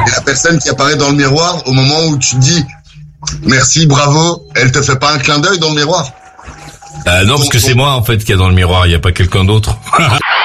Et la personne qui apparaît dans le miroir, au moment où tu dis merci, bravo, elle te fait pas un clin d'œil dans le miroir? Non, parce que c'est moi en fait qui est dans le miroir, il y a pas quelqu'un d'autre.